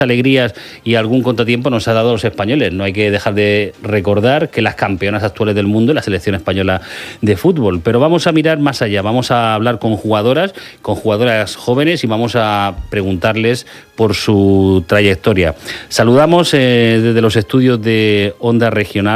alegrías y algún contratiempo nos ha dado los españoles. No hay que dejar de recordar que las campeonas actuales del mundo es la selección española de fútbol. Pero vamos a mirar más allá, vamos a hablar con jugadoras jóvenes y vamos a preguntarles por su trayectoria. Saludamos desde los estudios de Onda Regional